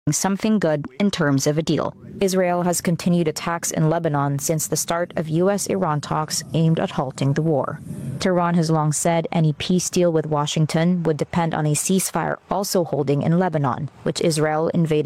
something good in terms of a deal. Israel has continued attacks in Lebanon since the start of U.S.-Iran talks aimed at halting the war. Tehran has long said any peace deal with Washington would depend on a ceasefire also holding in Lebanon, which Israel invaded